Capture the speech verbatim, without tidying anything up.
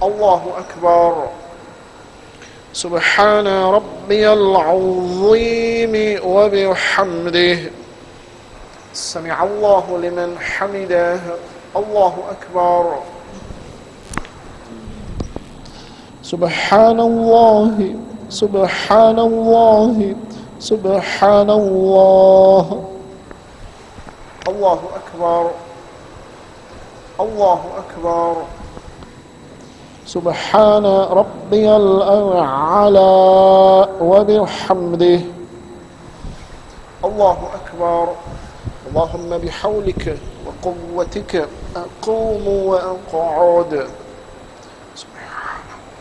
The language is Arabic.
الله أكبر. سبحان ربي العظيم وبحمده. سمع الله لمن حمده. الله أكبر. سبحان الله سبحان الله سبحان الله. الله أكبر. الله أكبر. سبحان ربي الأعلى وبحمده. الله أكبر. اللهم بحولك وقوتك أقوم وأقعد.